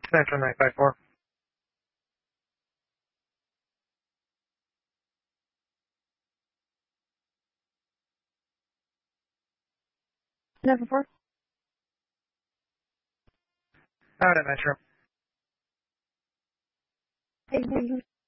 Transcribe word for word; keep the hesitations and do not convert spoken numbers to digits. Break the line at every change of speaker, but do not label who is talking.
Metro nine five four.
Number four.
Out at Metro.
Hey, hey,